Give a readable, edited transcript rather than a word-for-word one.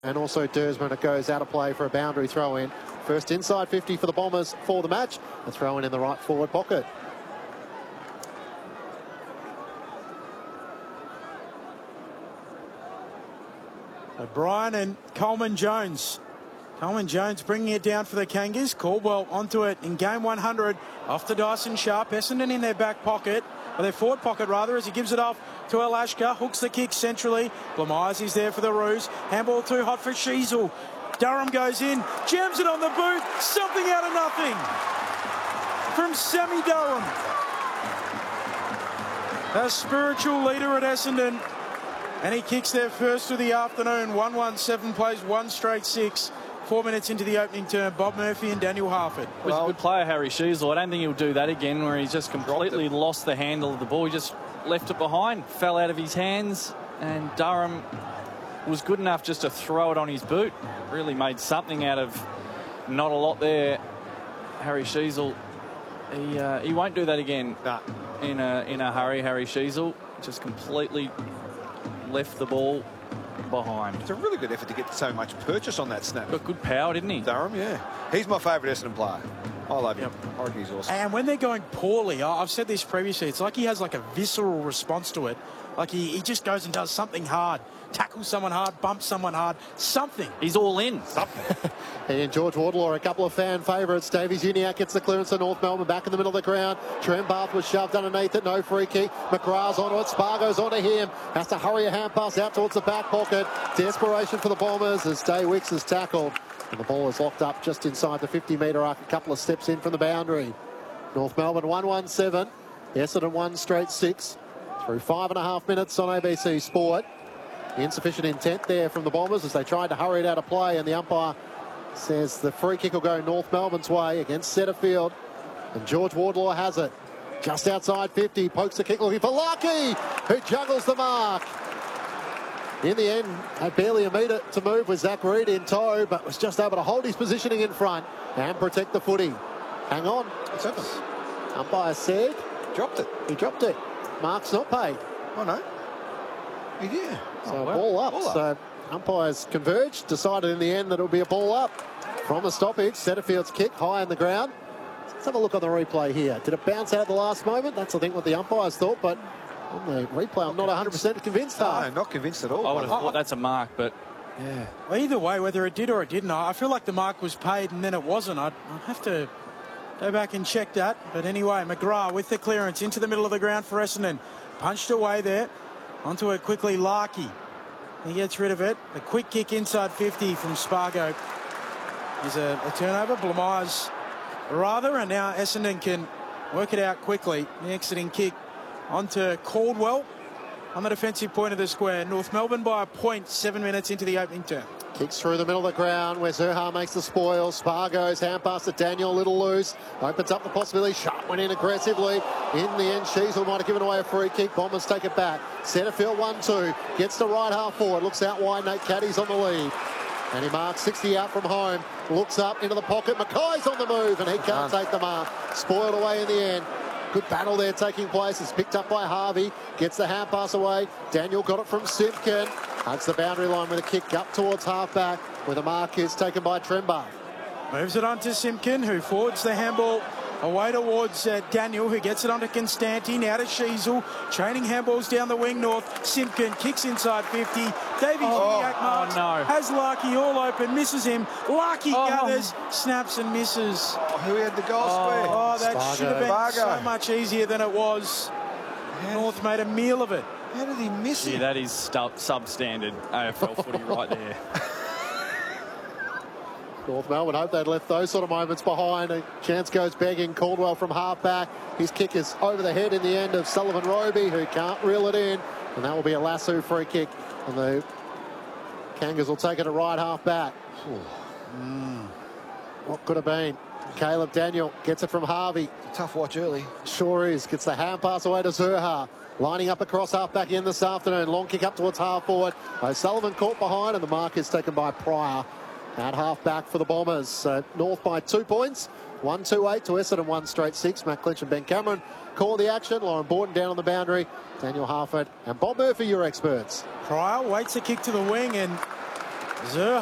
And also Dersman, it goes out of play for a boundary throw in. First inside 50 for the Bombers for the match. A throw in the right forward pocket. O'Brien and Coleman Jones. Coleman Jones bringing it down for the Kangas. Caldwell onto it in game 100. Off to Dyson Sharp. Essendon in their back pocket, or their forward pocket rather, as he gives it off to Alashka. Hooks the kick centrally. Blamires is there for the Roos. Handball too hot for Sheasel. Durham goes in. Jams it on the boot. Something out of nothing from Sammy Durham. A spiritual leader at Essendon. And he kicks their first of the afternoon. 1-1-7 plays one straight 6. 4 minutes into the opening term. Bob Murphy and Daniel Harford. Was a good player, Harry Sheasel. I don't think he'll do that again, where he's just completely lost the handle of the ball. He just left it behind, fell out of his hands, and Durham was good enough just to throw it on his boot. Really made something out of not a lot there. Harry Sheasel, he won't do that again. Nah. In a hurry. Harry Sheasel just completely left the ball behind. It's a really good effort to get so much purchase on that snap. Got good power, didn't he? Durham, yeah. He's my favourite Essendon player. I love him. I reckon he's awesome. And when they're going poorly, I've said this previously, it's like he has like a visceral response to it. Like he just goes and does something hard. Tackles someone hard, bumps someone hard, something. He's all in. Something. He and George Wardlaw, a couple of fan favourites. Davies Uniacke gets the clearance to North Melbourne, back in the middle of the ground. Trembath was shoved underneath it, no free kick. McGrath's onto it, Spargo's onto him. Has to hurry a hand pass out towards the back pocket. Desperation for the Bombers as Day Wicks is tackled. And the ball is locked up just inside the 50-metre arc, a couple of steps in from the boundary. North Melbourne 1-1-7. Essendon 1 straight 6. Through 5.5 minutes on ABC Sport. Insufficient intent there from the Bombers as they tried to hurry it out of play, and the umpire says the free kick will go North Melbourne's way against Setterfield. And George Wardlaw has it. Just outside 50, pokes the kick looking for Larkey, who juggles the mark. In the end, had barely a metre to move with Zach Reid in tow, but was just able to hold his positioning in front and protect the footy. Hang on. What's happened? Umpire said... Dropped it. He dropped it. Mark's not paid. Oh, no. He did. So ball up. So umpires converged, decided in the end that it'll be a ball up from the stoppage. Setterfield's kick high in the ground. Let's have a look on the replay here. Did it bounce out at the last moment? That's, I think, what the umpires thought, but on the replay, I'm not 100% convinced. No, not convinced at all. I would have thought that's a mark, but yeah. Well, either way, whether it did or it didn't, I feel like the mark was paid and then it wasn't. I'd have to go back and check that. But anyway, McGrath with the clearance into the middle of the ground for Essendon. Punched away there. Onto it quickly, Larkey. He gets rid of it. A quick kick inside 50 from Spargo. Is a turnover. Blamires rather, and now Essendon can work it out quickly. The exiting kick onto Caldwell on the defensive point of the square. North Melbourne by a point, 7 minutes into the opening term. Kicks through the middle of the ground where Zurhaar makes the spoil. Spargo's hand pass to Daniel, a little loose. Opens up the possibility. Sharp went in aggressively. In the end, Sheasel might have given away a free kick. Bombers take it back. Setterfield 1-2. Gets the right half forward. Looks out wide. Nate Caddy's on the lead. And he marks 60 out from home. Looks up into the pocket. Mackay's on the move and he can't take the mark. Spoiled away in the end. Good battle there taking place. It's picked up by Harvey. Gets the hand pass away. Daniel got it from Simpkin. Hugs the boundary line with a kick up towards half-back, where the mark is taken by Trembath. Moves it on to Simpkin, who forwards the handball away towards Daniel, who gets it onto Constanti. Now to Sheasel. Training handballs down the wing north. Simpkin kicks inside 50. Davies marks. Has Larkey all open. Misses him. Larkey gathers. Snaps and misses. Who had the goal square? Oh, that Spargo. should have been so much easier than it was. North made a meal of it. How did he miss it? Yeah, that is substandard AFL footy right there. North Melbourne hope they'd left those sort of moments behind. A chance goes begging. Caldwell from half-back. His kick is over the head in the end of Sullivan Roby, who can't reel it in. And that will be a lasso free kick. And the Kangas will take it to right half-back. What could have been? Caleb Daniel gets it from Harvey. Tough watch early. Sure is. Gets the hand pass away to Zurhaar. Lining up across half-back again this afternoon. Long kick up towards half-forward. O'Sullivan caught behind, and the mark is taken by Pryor at half-back for the Bombers. So North by 2 points. 1-2-8 to Essendon, 1 straight 6. Matt Clinch and Ben Cameron call the action. Lauren Borden down on the boundary. Daniel Harford and Bob Murphy, your experts. Pryor waits a kick to the wing, and Zer